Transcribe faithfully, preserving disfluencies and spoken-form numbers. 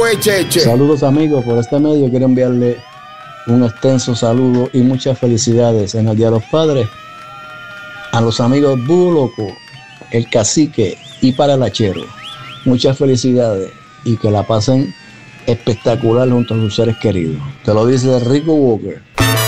es, Cheche? Saludos, amigos. Por este medio quiero enviarle un extenso saludo y muchas felicidades en el Día de los Padres a los amigos Búho Loco, el Cacique y para el Hachero. Muchas felicidades y que la pasen espectacular junto a sus seres queridos. Te lo dice Rico Walker.